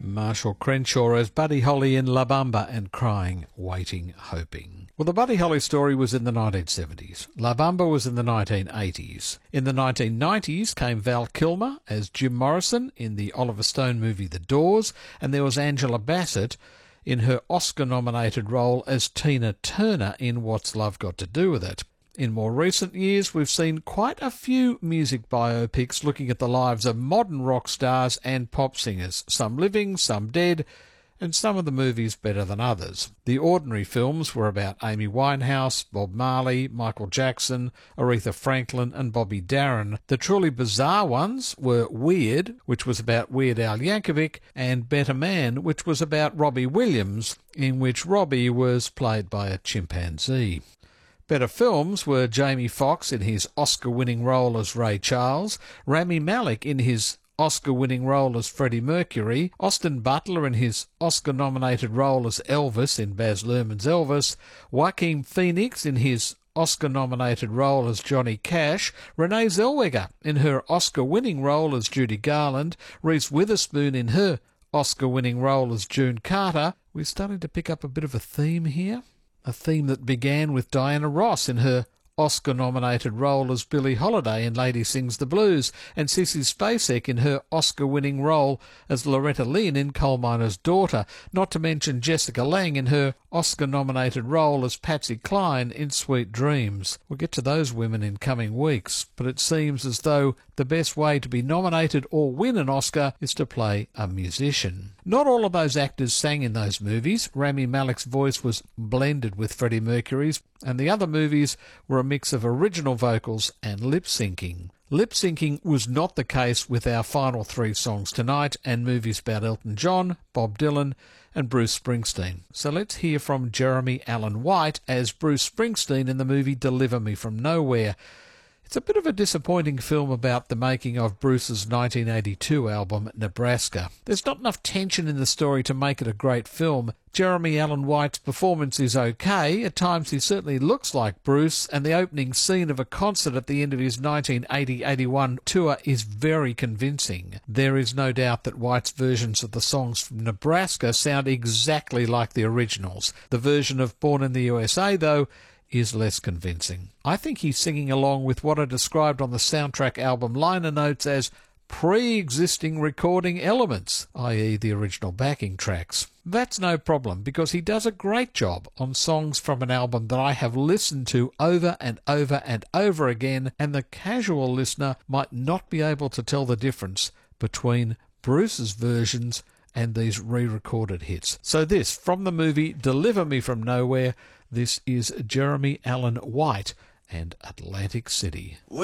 Marshall Crenshaw as Buddy Holly in La Bamba and Crying, Waiting, Hoping. Well, the Buddy Holly story was in the 1970s. La Bamba was in the 1980s. In the 1990s came Val Kilmer as Jim Morrison in the Oliver Stone movie The Doors, and there was Angela Bassett in her Oscar-nominated role as Tina Turner in What's Love Got to Do with It. In more recent years, we've seen quite a few music biopics looking at the lives of modern rock stars and pop singers, some living, some dead, and some of the movies better than others. The ordinary films were about Amy Winehouse, Bob Marley, Michael Jackson, Aretha Franklin and Bobby Darin. The truly bizarre ones were Weird, which was about Weird Al Yankovic, and Better Man, which was about Robbie Williams, in which Robbie was played by a chimpanzee. Better films were Jamie Foxx in his Oscar-winning role as Ray Charles, Rami Malek in his Oscar-winning role as Freddie Mercury, Austin Butler in his Oscar-nominated role as Elvis in Baz Luhrmann's Elvis, Joaquin Phoenix in his Oscar-nominated role as Johnny Cash, Renee Zellweger in her Oscar-winning role as Judy Garland, Reese Witherspoon in her Oscar-winning role as June Carter. We're starting to pick up a bit of a theme here. A theme that began with Diana Ross in her Oscar-nominated role as Billie Holiday in Lady Sings the Blues, and Sissy Spacek in her Oscar-winning role as Loretta Lynn in Coal Miner's Daughter, not to mention Jessica Lange in her Oscar-nominated role as Patsy Cline in Sweet Dreams. We'll get to those women in coming weeks, but it seems as though the best way to be nominated or win an Oscar is to play a musician. Not all of those actors sang in those movies. Rami Malek's voice was blended with Freddie Mercury's, and the other movies were a mix of original vocals and lip-syncing. Lip-syncing was not the case with our final three songs tonight and movies about Elton John, Bob Dylan and Bruce Springsteen. So let's hear from Jeremy Allen White as Bruce Springsteen in the movie Deliver Me From Nowhere. It's a bit of a disappointing film about the making of Bruce's 1982 album, Nebraska. There's not enough tension in the story to make it a great film. Jeremy Allen White's performance is okay. At times he certainly looks like Bruce, and the opening scene of a concert at the end of his 1980-81 tour is very convincing. There is no doubt that White's versions of the songs from Nebraska sound exactly like the originals. The version of Born in the USA, though, is less convincing. I think he's singing along with what are described on the soundtrack album liner notes as pre-existing recording elements, i.e. the original backing tracks. That's no problem, because he does a great job on songs from an album that I have listened to over and over and over again, and the casual listener might not be able to tell the difference between Bruce's versions and these re-recorded hits. So this, from the movie Deliver Me From Nowhere, this is Jeremy Allen White and Atlantic City.